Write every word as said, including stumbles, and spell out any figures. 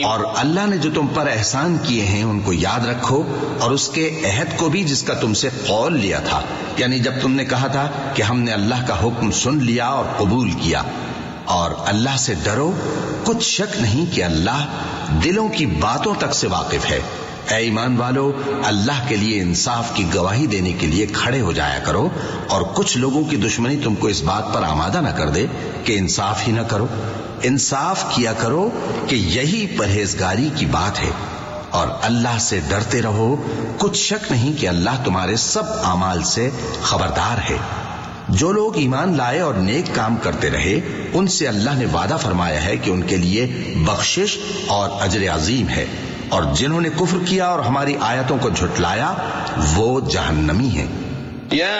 और अल्लाह ने जो तुम पर एहसान किए हैं उनको याद रखो, और उसके अहद को भी जिसका तुमसे कौल लिया था, यानी जब तुमने कहा था कि हमने अल्लाह का हुक्म सुन लिया और कबूल किया। और अल्लाह से डरो, कुछ शक नहीं कि अल्लाह दिलों की बातों तक से वाकिफ है। ऐ ईमान वालो, अल्लाह के लिए इंसाफ की गवाही देने के लिए खड़े हो जाया करो, और कुछ लोगों की दुश्मनी तुमको इस बात पर आमादा न कर दे कि इंसाफ ही न करो। इंसाफ किया करो कि यही परहेजगारी की बात है, और अल्लाह से डरते रहो, कुछ शक नहीं कि अल्लाह तुम्हारे सब आमाल से खबरदार है। जो लोग ईमान लाए और नेक काम करते रहे, उनसे अल्लाह ने वादा फरमाया है कि उनके लिए बख्शिश और अजर अजीम है, और जिन्होंने कुफ्र किया और हमारी आयतों को झुटलाया वो जहन्नमी हैं।